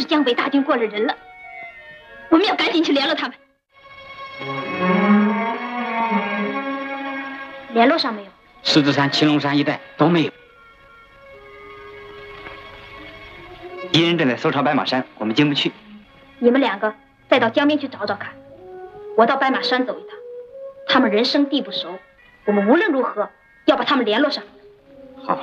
是江北大军过了人了，我们要赶紧去联络他们。联络上没有？ 狮子山、青龙山一带都没有。敌人正在搜查白马山，我们进不去。 你们两个再到江边去找找看，我到白马山走一趟。他们人生地不熟，我们无论如何要把他们联络上。